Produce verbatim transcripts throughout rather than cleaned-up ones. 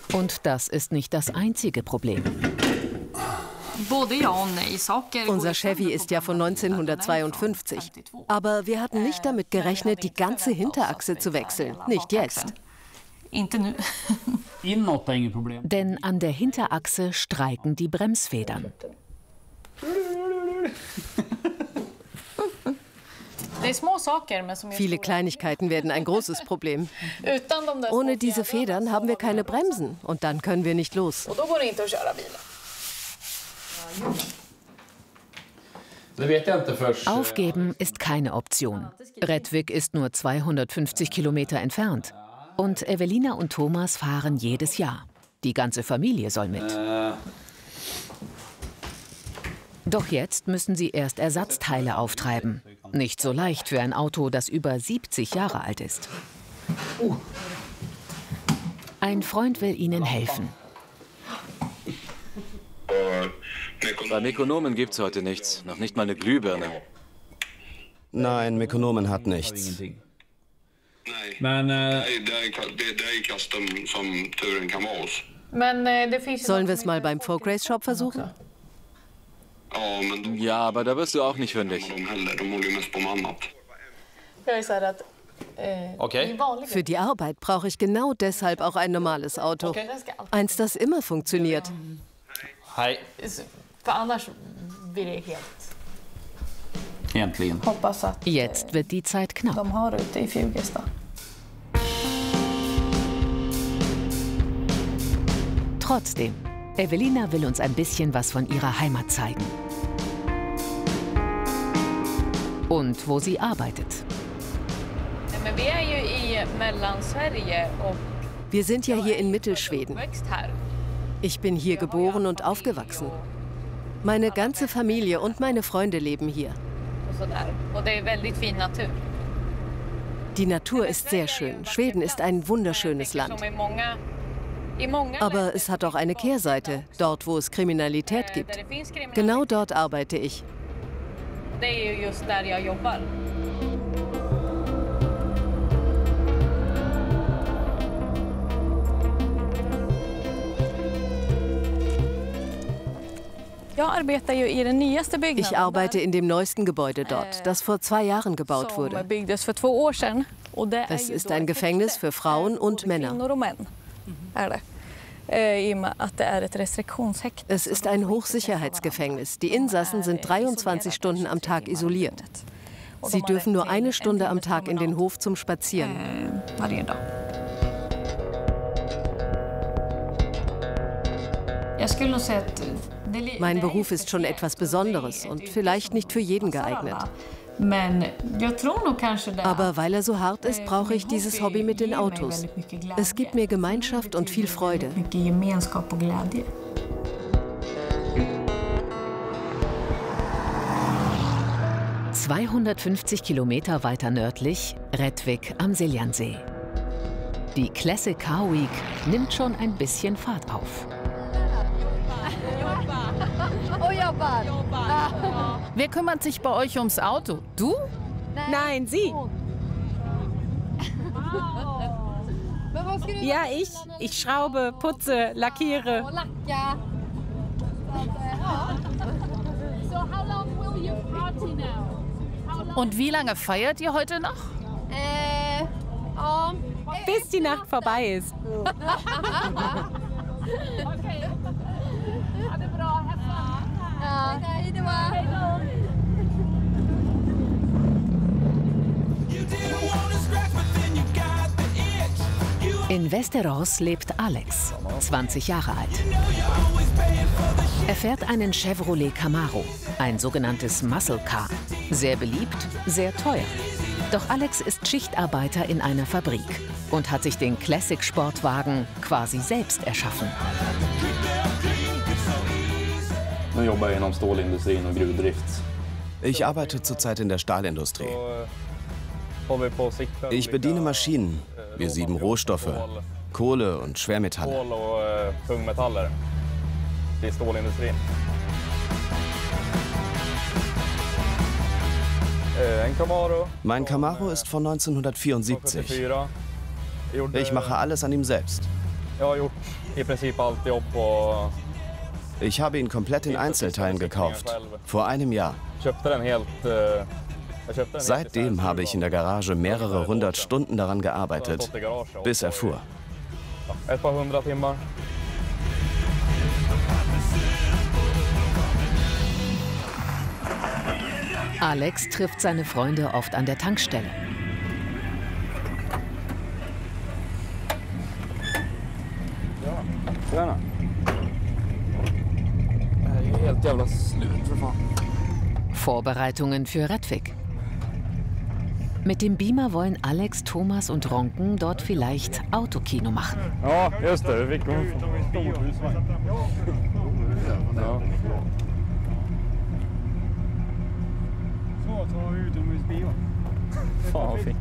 Und das ist nicht das einzige Problem. Unser Chevy ist ja von neunzehnhundertzweiundfünfzig. Aber wir hatten nicht damit gerechnet, die ganze Hinterachse zu wechseln. Nicht jetzt. Denn an der Hinterachse streiken die Bremsfedern. Viele Kleinigkeiten werden ein großes Problem. Ohne diese Federn haben wir keine Bremsen und dann können wir nicht los. Aufgeben ist keine Option. Rättvik ist nur zweihundertfünfzig Kilometer entfernt. Und Evelina und Thomas fahren jedes Jahr. Die ganze Familie soll mit. Doch jetzt müssen sie erst Ersatzteile auftreiben. Nicht so leicht für ein Auto, das über siebzig Jahre alt ist. Ein Freund will ihnen helfen. Bei Mekonomen gibt's heute nichts. Noch nicht mal eine Glühbirne. Nein, Mekonomen hat nichts. Sollen wir es mal beim Folk Race Shop versuchen? Ja, aber da wirst du auch nicht fündig. Okay. Für die Arbeit brauche ich genau deshalb auch ein normales Auto. Eins, das immer funktioniert. Hi. Jetzt wird die Zeit knapp. Trotzdem, Evelina will uns ein bisschen was von ihrer Heimat zeigen. Und wo sie arbeitet. Wir sind ja hier in Mittelschweden. Ich bin hier geboren und aufgewachsen. Meine ganze Familie und meine Freunde leben hier. Die Natur ist sehr schön. Schweden ist ein wunderschönes Land. Aber es hat auch eine Kehrseite, dort wo es Kriminalität gibt. Genau dort arbeite ich. Ich arbeite in dem neuesten Gebäude dort, das vor zwei Jahren gebaut wurde. Es ist ein Gefängnis für Frauen und Männer. Es ist ein Hochsicherheitsgefängnis. Die Insassen sind dreiundzwanzig Stunden am Tag isoliert. Sie dürfen nur eine Stunde am Tag in den Hof zum Spazieren. Mein Beruf ist schon etwas Besonderes und vielleicht nicht für jeden geeignet. Aber weil er so hart ist, brauche ich dieses Hobby mit den Autos. Es gibt mir Gemeinschaft und viel Freude. zweihundertfünfzig Kilometer weiter nördlich, Rättvik am Siljansee. Die Classic Car Week nimmt schon ein bisschen Fahrt auf. Wer kümmert sich bei euch ums Auto? Du? Nein, sie. Ja, ich. Ich schraube, putze, lackiere. Und wie lange feiert ihr heute noch? Bis die Nacht vorbei ist. In Västerås lebt Alex, zwanzig Jahre alt. Er fährt einen Chevrolet Camaro, ein sogenanntes Muscle Car. Sehr beliebt, sehr teuer. Doch Alex ist Schichtarbeiter in einer Fabrik und hat sich den Classic-Sportwagen quasi selbst erschaffen. Ich arbeite zurzeit in der Stahlindustrie. Ich bediene Maschinen. Wir sieben Rohstoffe, Kohle und Schwermetalle. Mein Camaro ist von neunzehnhundertvierundsiebzig. Ich mache alles an ihm selbst. Ich habe ihn komplett in Einzelteilen gekauft. Vor einem Jahr. Seitdem habe ich in der Garage mehrere hundert Stunden daran gearbeitet, bis er fuhr. Alex trifft seine Freunde oft an der Tankstelle. Vorbereitungen für Rättvik. Mit dem Beamer wollen Alex, Thomas und Ronken dort vielleicht Autokino machen. Ja, just det. Vi fick en storhusvagn. Ja. Så tar vi utomhusbio. Fan vad fint.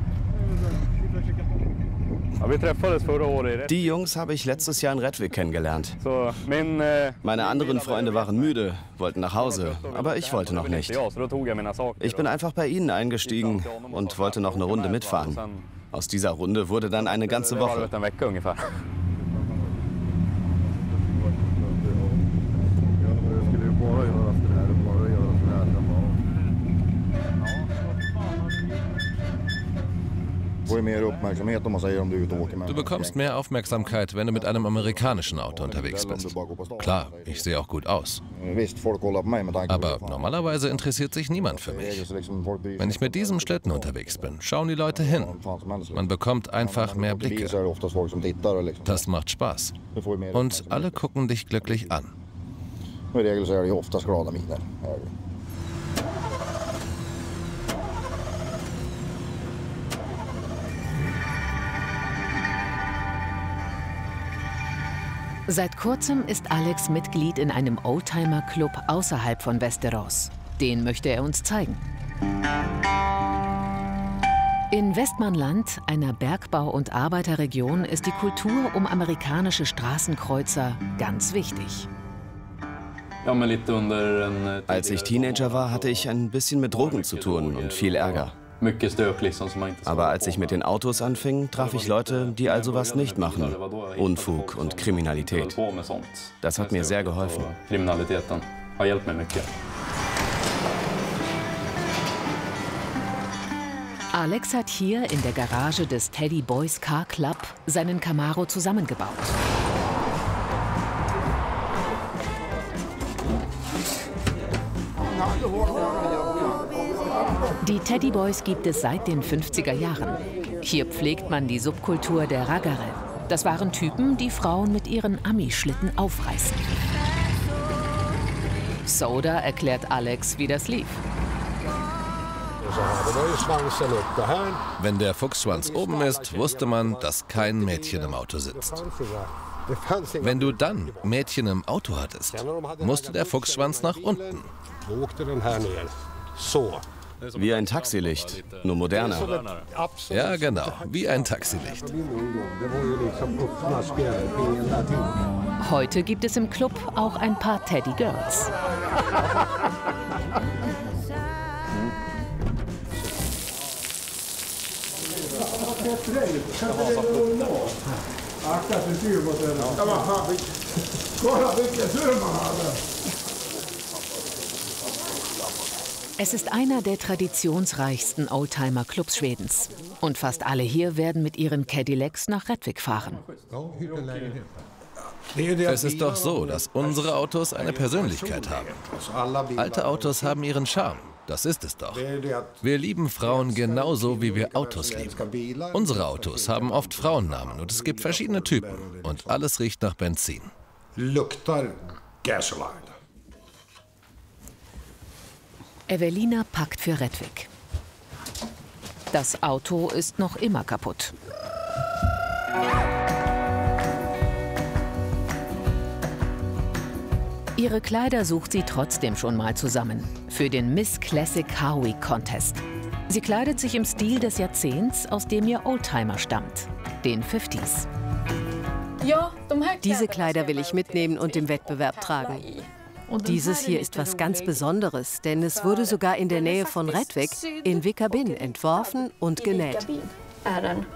Die Jungs habe ich letztes Jahr in Rättvik kennengelernt. So, min, äh, Meine anderen Freunde waren müde, wollten nach Hause, aber ich wollte noch nicht. Ich bin einfach bei ihnen eingestiegen und wollte noch eine Runde mitfahren. Aus dieser Runde wurde dann eine ganze Woche. Du bekommst mehr Aufmerksamkeit, wenn du mit einem amerikanischen Auto unterwegs bist. Klar, ich sehe auch gut aus. Aber normalerweise interessiert sich niemand für mich. Wenn ich mit diesem Schlitten unterwegs bin, schauen die Leute hin. Man bekommt einfach mehr Blicke. Das macht Spaß. Und alle gucken dich glücklich an. Seit kurzem ist Alex Mitglied in einem Oldtimer-Club außerhalb von Västerås. Den möchte er uns zeigen. In Västmanland, einer Bergbau- und Arbeiterregion, ist die Kultur um amerikanische Straßenkreuzer ganz wichtig. Als ich Teenager war, hatte ich ein bisschen mit Drogen zu tun und viel Ärger. Aber als ich mit den Autos anfing, traf ich Leute, die all sowas nicht machen. Unfug und Kriminalität. Das hat mir sehr geholfen. Alex hat hier in der Garage des Teddy Boys Car Club seinen Camaro zusammengebaut. Die Teddy Boys gibt es seit den fünfziger Jahren. Hier pflegt man die Subkultur der Raggare. Das waren Typen, die Frauen mit ihren Ami-Schlitten aufreißen. Soda erklärt Alex, wie das lief. Wenn der Fuchsschwanz oben ist, wusste man, dass kein Mädchen im Auto sitzt. Wenn du dann Mädchen im Auto hattest, musste der Fuchsschwanz nach unten. Wie ein Taxilicht, nur moderner. Ja, genau, wie ein Taxilicht. Heute gibt es im Club auch ein paar Teddy Girls. Es ist einer der traditionsreichsten Oldtimer-Clubs Schwedens. Und fast alle hier werden mit ihren Cadillacs nach Rättvik fahren. Es ist doch so, dass unsere Autos eine Persönlichkeit haben. Alte Autos haben ihren Charme. Das ist es doch. Wir lieben Frauen genauso, wie wir Autos lieben. Unsere Autos haben oft Frauennamen und es gibt verschiedene Typen. Und alles riecht nach Benzin. Evelina packt für Rättvik. Das Auto ist noch immer kaputt. Ihre Kleider sucht sie trotzdem schon mal zusammen. Für den Miss Classic Car Week Contest. Sie kleidet sich im Stil des Jahrzehnts, aus dem ihr Oldtimer stammt. Den fünfziger. Diese Kleider will ich mitnehmen und im Wettbewerb tragen. Dieses hier ist was ganz Besonderes, denn es wurde sogar in der Nähe von Rättvik in Vikarbyn entworfen und genäht.